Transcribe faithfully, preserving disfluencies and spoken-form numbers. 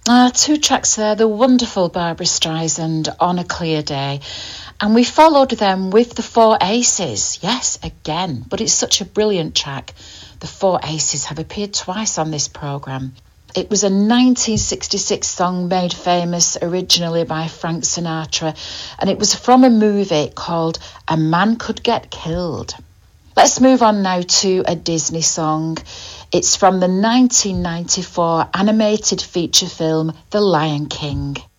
Ah, two tracks there, the wonderful Barbra Streisand, On a Clear Day. And we followed them with the Four Aces. Yes, again, but it's such a brilliant track. The Four Aces have appeared twice on this programme. It was a nineteen sixty-six song made famous originally by Frank Sinatra, and it was from a movie called A Man Could Get Killed. Let's move on now to a Disney song. It's from the nineteen ninety-four animated feature film The Lion King.